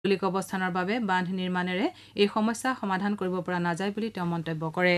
মৌলিক অৱস্থানৰ বাবে বান্ধ নিৰ্মাণেৰে এই সমস্যা সমাধান কৰিব পৰা নাযায় বুলি তেওঁ মন্তব্য কৰে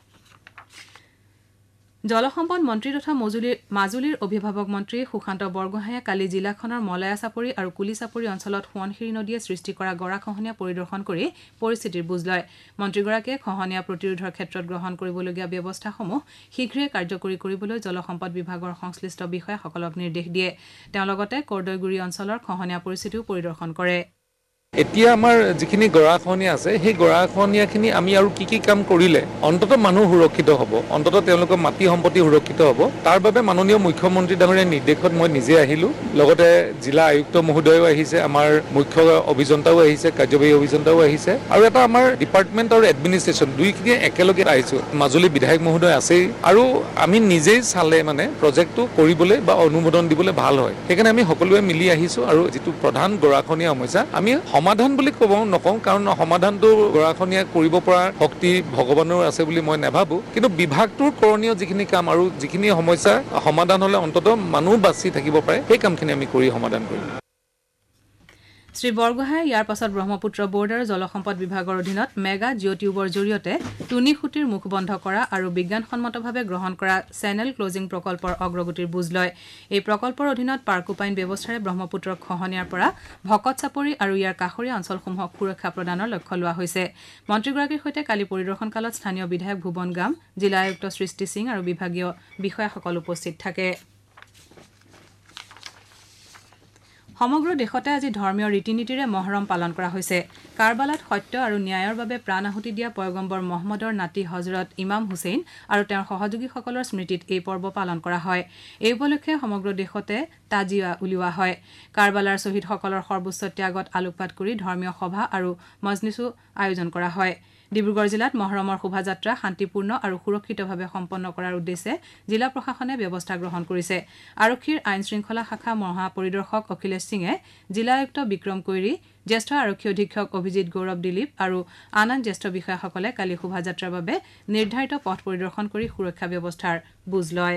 জলসম্পদ মন্ত্ৰী তথা মাজুলীৰ অভিভাৱক মন্ত্ৰী সুশান্ত বৰগোহাঁয়ে কালি জিলাখনৰ মলয়া চাপৰি আৰু কুলি চাপৰি অঞ্চলত সোৱণশিৰি নদীয়ে সৃষ্টি কৰা গৰাখহনীয়া পৰিদৰ্শন কৰি পৰিস্থিতিৰ বুজ লয় মন্ত্ৰীগৰাকীয়ে খহনীয়া প্ৰতিৰোধৰ ক্ষেত্ৰত গ্ৰহণ কৰিবলগীয়া ব্যৱস্থাসমূহ শীঘ্ৰে কাৰ্যকৰী কৰিবলৈ জলসম্পদ বিভাগৰ সংশ্লিষ্ট বিষয়াসকলক নিৰ্দেশ দিয়ে তেওঁ লগতে কৰ্দৈগুৰি অঞ্চলৰ খহনীয়া পৰিস্থিতিও পৰিদৰ্শন কৰে এতিয়া আমাৰ যিখিনি গৰাখহনীয়া আছে সেই গৰাখহনীয়াখিনি আমি আৰু কি কাম কৰিলে অন্তত মানুহ সুৰক্ষিত হ'ব অন্তত তেওঁলোকৰ মাটি সম্পত্তি সুৰক্ষিত হ'ব তাৰ বাবে মাননীয় মুখ্যমন্ত্ৰী ডাঙৰীয়াৰ নিৰ্দেশত মই নিজে আহিলোঁ লগতে জিলা আয়ুক্ত মহোদয়ও আহিছে আমাৰ মুখ্য অভিযন্তাও আহিছে কাৰ্যবাহী অভিযন্তাও আহিছে আৰু এটা আমাৰ ডিপাৰ্টমেণ্ট আৰু এডমিনিষ্ট্ৰেশ্যন দুইখিনিয়ে একেলগে আহিছোঁ মাজুলী বিধায়ক মহোদয় আছেই আৰু আমি নিজেই চালে মানে প্ৰজেক্টটো কৰিবলৈ বা অনুমোদন দিবলৈ ভাল হয় সেইকাৰণে আমি সকলোৱে মিলি আহিছোঁ আৰু যিটো প্ৰধান গৰাখহনীয়া সমস্যা আমি সমাধান বুলি নকওঁ কাৰণ সমাধানটো গৰাখহনীয়া কৰিব পৰা শক্তি ভগৱানৰ আছে বুলি মই নাভাবোঁ কিন্তু বিভাগটোৰ কৰণীয় যিখিনি কাম আৰু যিখিনি সমস্যা সমাধান হ'লে অন্ততঃ মানুহ বাচি থাকিব পাৰে সেই কামখিনি আমি কৰি সমাধান কৰিম শ্ৰী বৰগোহাঁয়ে ইয়াৰ পাছত ব্ৰহ্মপুত্ৰ বোৰ্ড আৰু জলসম্পদ বিভাগৰ অধীনত মেগা জিঅ' টিউবৰ জৰিয়তে টুনি খুঁটিৰ মুখ বন্ধ কৰা আৰু বিজ্ঞানসন্মতভাৱে গ্ৰহণ কৰা চেনেল ক্লজিং প্ৰকল্পৰ অগ্ৰগতিৰ বুজ লয় এই প্ৰকল্পৰ অধীনত পাৰ্কোপাইন ব্যৱস্থাৰে ব্ৰহ্মপুত্ৰৰ খহনীয়াৰ পৰা ভকত চাপৰি আৰু ইয়াৰ কাষৰীয়া অঞ্চলসমূহক সুৰক্ষা প্ৰদানৰ লক্ষ্য লোৱা হৈছে মন্ত্ৰীগৰাকীৰ সৈতে কালি পৰিদৰ্শন কালত স্থানীয় বিধায়ক ভুৱন গাম জিলা আয়ুক্ত সৃষ্টি সিং আৰু বিভাগীয় বিষয়াসকল উপস্থিত থাকে সমগ্ৰ দেশতে আজি ধৰ্মীয় ৰীতি নীতিৰে মহৰম পালন কৰা হৈছে কাৰবালাত সত্য আৰু ন্যায়ৰ বাবে প্ৰাণ আহুতি দিয়া পয়গম্বৰ মহম্মদৰ নাতি হজৰত ইমাম হুছেইন আৰু তেওঁৰ সহযোগীসকলৰ স্মৃতিত এই পৰ্ব পালন কৰা হয় এই উপলক্ষে সমগ্ৰ দেশতে তাজিয়া উলিওৱা হয় কাৰবালাৰ শ্বহীদসকলৰ সৰ্বোচ্চ ত্যাগত আলোকপাত কৰি ধৰ্মীয় সভা আৰু মজলিছো আয়োজন কৰা হয় ডিব্ৰুগড় জিলাত মহৰমৰ শোভাযাত্ৰা শান্তিপূৰ্ণ আৰু সুৰক্ষিতভাৱে সম্পন্ন কৰাৰ উদ্দেশ্যে জিলা প্ৰশাসনে ব্যৱস্থা গ্ৰহণ কৰিছে আৰক্ষীৰ আইন শৃংখলা শাখা মহাপৰিদৰ্শক অখিলেশ সিঙে জিলা আয়ুক্ত বিক্ৰম কৈৰী জ্যেষ্ঠ আৰক্ষী অধীক্ষক অভিজিত গৌৰৱ দিলীপ আৰু আন জ্যেষ্ঠ বিষয়াসকলে কালি শোভাযাত্ৰাৰ বাবে নিৰ্ধাৰিত পথ পৰিদৰ্শন কৰি সুৰক্ষা ব্যৱস্থাৰ বুজ লয়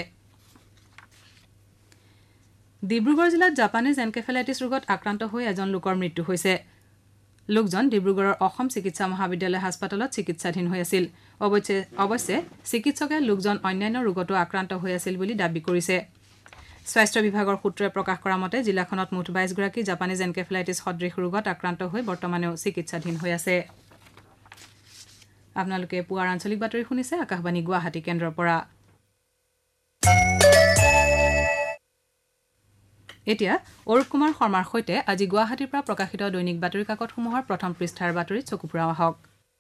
ডিব্ৰুগড় জিলাত জাপানীজ এনকেফেলাইটিছ ৰোগত আক্ৰান্ত হৈ এজন লোকৰ মৃত্যু হৈছে লোকজন ডিব্ৰুগড়ৰ অসম চিকিৎসা মহাবিদ্যালয় হাস্পতালত চিকিৎসাধীন হৈ আছিল অৱশ্যে চিকিৎসকে লোকজন অন্যান্য ৰোগতো আক্ৰান্ত হৈ আছিল বুলি দাবী কৰিছে স্বাস্থ্য বিভাগৰ সূত্ৰই প্ৰকাশ কৰা মতে জিলাখনত মুঠ 22 গৰাকী জাপানীজ এনকেফেলাইটিছ সদৃশ ৰোগত আক্ৰান্ত হৈ বৰ্তমানেও চিকিৎসাধীন হৈ আছে আপোনালোকে পুৱাৰ আঞ্চলিক বাতৰি শুনিছে আকাশবাণী গুৱাহাটী কেন্দ্ৰৰ পৰা এতিয়া অৰুপ কুমাৰ শৰ্মাৰ সৈতে আজি গুৱাহাটীৰ পৰা প্ৰকাশিত দৈনিক বাতৰি কাকতসমূহৰ প্ৰথম পৃষ্ঠাৰ বাতৰিত চকু ফুৰাও আহক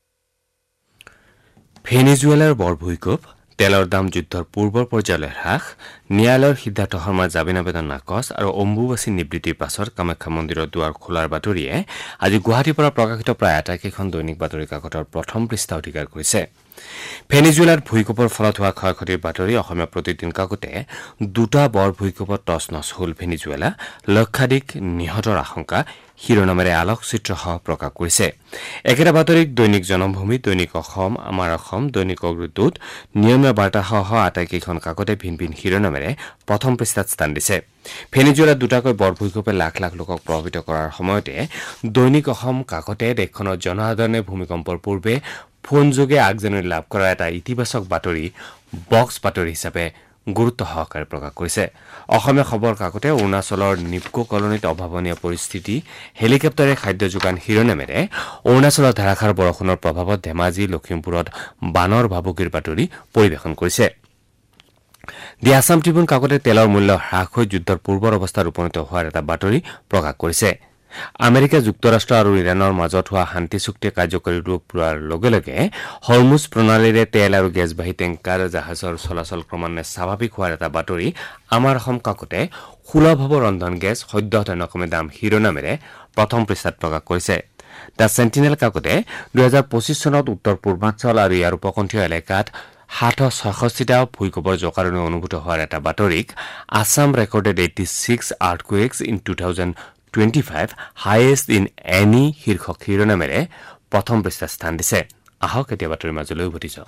ভেনেজুৱেলাৰ বৰ ভূঁইকঁপ তেলৰ দাম যুদ্ধৰ পূৰ্বৰ পৰ্যায়লৈ হ্ৰাস ন্যায়ালয়ৰ সিদ্ধাৰ্থ শৰ্মাৰ জামিন আবেদন নাকচ আৰু অম্বুবাচী নিবৃত্তিৰ পাছত কামাখ্যা মন্দিৰৰ দুৱাৰ খোলাৰ বাতৰিয়ে আজি গুৱাহাটীৰ পৰা প্ৰকাশিত প্ৰায় আটাইকেইখন দৈনিক বাতৰি কাকতৰ প্ৰথম পৃষ্ঠা অধিকাৰ কৰিছে ভেনেজুৱেলাত ভূঁইকঁপৰ ফলত হোৱা ক্ষয় ক্ষতিৰ বাতৰি অসমীয়া প্ৰতিদিন কাকতে দুটা বৰ ভূঁইকঁপত টচ-নচ হ'ল ভেনেজুৱেলা লক্ষাধিক নিহতৰ আশংকা শিৰোনামেৰে আলোকচিত্ৰসহ প্ৰকাশ কৰিছে একেটা বাতৰিক দৈনিক জনমভূমি দৈনিক অসম আমাৰ অসম দৈনিক অগ্ৰদূত নিয়মীয়া বাৰ্তাসহ আটাইকেইখন কাকতে ভিন ভিন শিৰোনামেৰে প্ৰথম পৃষ্ঠাত স্থান দিছে ভেনেজুৱেলাত দুটাকৈ বৰ ভূঁইকঁপে লাখ লাখ লোকক প্ৰভাৱিত কৰাৰ সময়তে দৈনিক অসম কাকতে দেশখনৰ জনসাধাৰণে ভূমিকম্পৰ পূৰ্বে ফোনযোগে আগজাননী লাভ কৰাৰ এটা ইতিবাচক বাতৰি বক্স বাতৰি হিচাপে গুৰুত্ব সহকাৰে প্ৰকাশ কৰিছে অসমীয়া খবৰ কাকতে অৰুণাচলৰ নিপকো কলনীত অভাৱনীয় পৰিস্থিতি হেলিকপ্টাৰে খাদ্য যোগান শিৰোনামেৰে অৰুণাচলৰ ধাৰাসাৰ বৰষুণৰ প্ৰভাৱত ধেমাজি লখিমপুৰত বানৰ ভাবুকিৰ বাতৰি পৰিৱেশন কৰিছে দি আছাম ট্ৰিবিউন কাকতে তেলৰ মূল্য হ্ৰাস হৈ যুদ্ধৰ পূৰ্বৰ অৱস্থাত উপনীত হোৱাৰ এটা বাতৰি প্ৰকাশ কৰিছে আমেৰিকা যুক্তৰাষ্ট্ৰ আৰু ইৰাণৰ মাজত হোৱা শান্তি চুক্তি কাৰ্যকৰী ৰূপ লোৱাৰ লগে লগে হৰমুজ প্ৰণালীৰে তেল আৰু গেছবাহী টেংকাৰ জাহাজৰ চলাচল ক্ৰমান্বয়ে স্বাভাৱিক হোৱাৰ এটা বাতৰি আমাৰ অসম কাকতে সুলভ হ'ব ৰন্ধন গেছ সদ্যহতে নকমে দাম শিৰোনামেৰে প্ৰথম পৃষ্ঠাত প্ৰকাশ কৰিছে দ্য চেণ্টিনেল কাকতে 2025 চনত উত্তৰ পূৰ্বাঞ্চল আৰু ইয়াৰ উপকণ্ঠীয় এলেকাত 766টা ভূঁইকঁপৰ জোকাৰণি অনুভূত হোৱাৰ এটা বাতৰিক Assam recorded 86 আৰ্থকুৱেকছ in 2025 highest in any শীৰ্ষক শিৰোনামেৰে প্ৰথম পৃষ্ঠাত স্থান দিছে আহক এতিয়া বাতৰিৰ মাজলৈ উভতি যাওঁ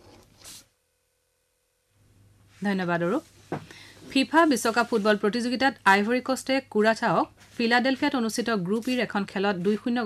ধন্যবাদ অৰুপ ফিফা বিশ্বকাপ ফুটবল প্ৰতিযোগিতাত আইভৰি কোষ্টে কুৰাচাওক ফিলাডেলফিয়াত অনুষ্ঠিত গ্ৰুপ ইৰ এখন খেলত 2-0